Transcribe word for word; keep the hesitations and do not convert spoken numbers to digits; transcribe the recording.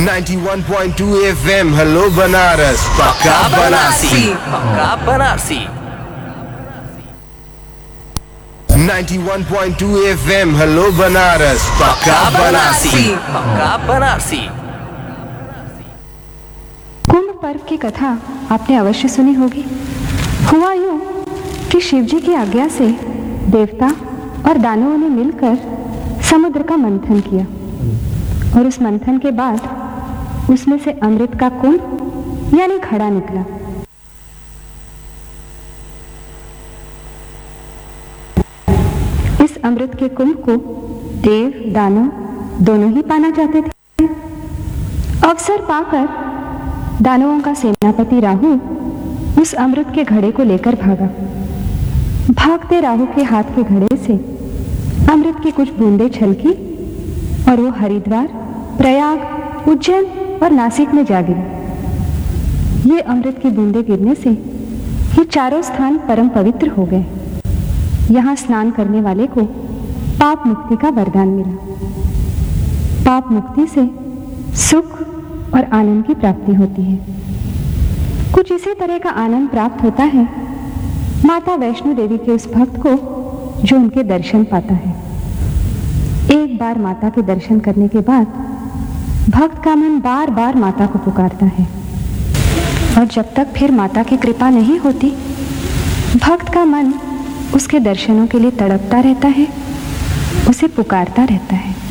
ninety-one point two F M hello Banaras पक्का बनारसी पक्का Banarasi ninety-one point two F M hello Banaras पक्का बनारसी पक्का बनारसी। कुंभ पर्व की कथा आपने अवश्य सुनी होगी। हुआ यूं कि शिवजी की आज्ञा से देवता और दानवों ने मिलकर समुद्र का मंथन किया और उस मंथन के बाद उसमें से अमृत का कुंभ यानी घड़ा निकला। इस अमृत के कुंभ को देव दानव दोनों ही पाना चाहते थे। अवसर पाकर दानवों का सेनापति राहु उस अमृत के घड़े को लेकर भागा। भागते राहु के हाथ के घड़े से अमृत की कुछ बूंदें छलकी और वो हरिद्वार, प्रयाग, उज्जैन और नासिक में जा गिरी। ये अमृत की बूंदें गिरने से ये चारों स्थान परम पवित्र हो गए। यहाँ स्नान करने वाले को पाप मुक्ति का वरदान मिला। पाप मुक्ति से सुख और आनंद की प्राप्ति होती है। कुछ इसी तरह का आनंद प्राप्त होता है माता वैष्णो देवी के उस भक्त को जो उनके दर्शन पाता है। एक बार माता के दर्शन करने के बाद भक्त का मन बार बार माता को पुकारता है और जब तक फिर माता की कृपा नहीं होती भक्त का मन उसके दर्शनों के लिए तड़पता रहता है, उसे पुकारता रहता है।